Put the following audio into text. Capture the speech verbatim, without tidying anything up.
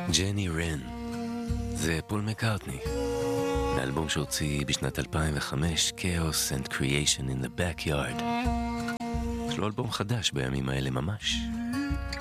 ג'ני רן, זה פול מקארטני, מאלבום שהוציא בשנת אלפיים וחמש, Chaos and Creation in the Backyard. יש לו אלבום חדש בימים האלה ממש.